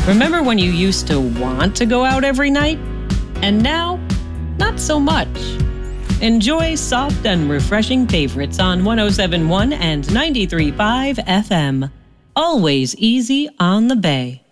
Remember when you used to want to go out every night? And now, not so much. Enjoy soft and refreshing favorites on 107.1 and 93.5 FM. Always easy on the Bay.